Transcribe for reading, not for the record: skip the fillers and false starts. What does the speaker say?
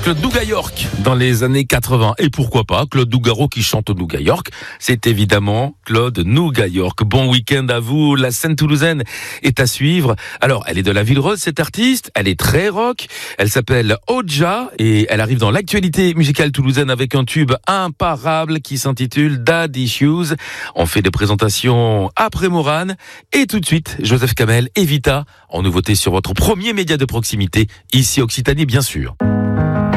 Claude Nougat York dans les années 80. Et pourquoi pas Claude Nougaro qui chante au Nougat York. C'est évidemment Claude Nougat York. Bon week-end à vous. La scène toulousaine est à suivre. Alors, elle est de la Ville Rose, cette artiste. Elle est très rock. Elle s'appelle Oja et elle arrive dans l'actualité musicale toulousaine avec un tube imparable qui s'intitule Dad Issues. On fait des présentations après Morane. Et tout de suite, Joseph Kamel et Vita en nouveauté sur votre premier média de proximité, ici Occitanie bien sûr.